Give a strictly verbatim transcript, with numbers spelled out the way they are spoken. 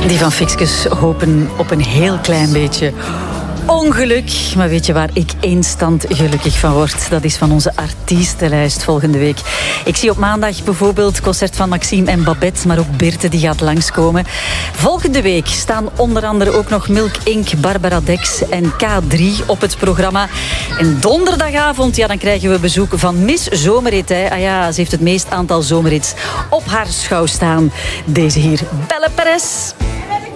Die van Fixkes hopen op een heel klein beetje ongeluk. Maar weet je waar ik instant gelukkig van word? Dat is van onze artiestenlijst volgende week. Ik zie op maandag bijvoorbeeld het concert van Maxime en Babette, maar ook Birte die gaat langskomen. Volgende week staan onder andere ook nog Milk Incorporated, Barbara Dex en K drie op het programma. En donderdagavond, ja, dan krijgen we bezoek van Miss Zomerhit. Hè. Ah ja, ze heeft het meest aantal zomerhits op haar schouw staan. Deze hier, Belle Perez.